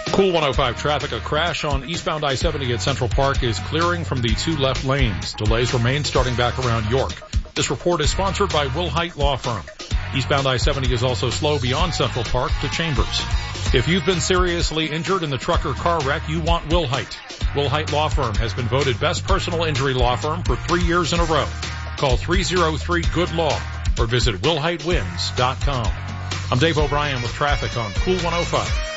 Cool 105 traffic. A crash on eastbound I-70 at Central Park is clearing from the two left lanes. Delays remain starting back around York. This report is sponsored by Wilhite Law Firm. Eastbound I-70 is also slow beyond Central Park to Chambers. If you've been seriously injured in the trucker car wreck, you want Wilhite. Wilhite Law Firm has been voted best personal injury law firm for 3 years in a row. Call 303-GOOD-LAW or visit WilhiteWins.com. I'm Dave O'Brien with traffic on Cool 105.